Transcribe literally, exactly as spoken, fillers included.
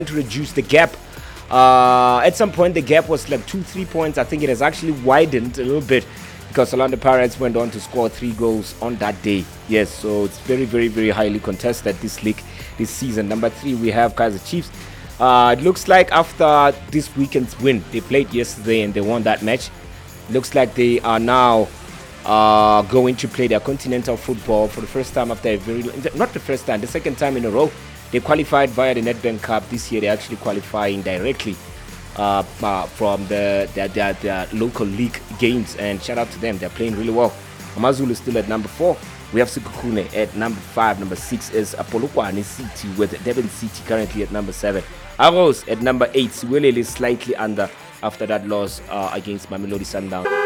to reduce the gap. Uh, at some point, the gap was like two, three points. I think it has actually widened a little bit because Orlando Pirates went on to score three goals on that day. Yes, so it's very, very, very highly contested this league this season. Number three, we have Kaizer Chiefs. Uh, it looks like after this weekend's win, they played yesterday and they won that match. Looks like they are now uh, going to play their continental football for the first time after a very, not the first time, the second time in a row. They qualified via the Nedbank Cup. This year they're actually qualifying directly uh, uh, from the their, their, their local league games, and shout out to them. They're playing really well. Amazulu is still at number four. We have Sekhukhune at number five. Number six is Polokwane City, with Devon City currently at number seven. Arrows at number eight. Siwelele is slightly under after that loss uh, against Mamelodi Sundowns.